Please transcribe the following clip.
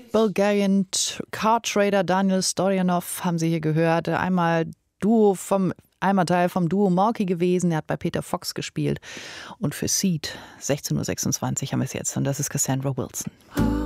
Bulgarian Car Trader Daniel Stoyanov haben Sie hier gehört. Einmal Teil vom Duo Morky gewesen. Er hat bei Peter Fox gespielt. Und für Seed, 16:26 Uhr haben wir es jetzt. Und das ist Cassandra Wilson.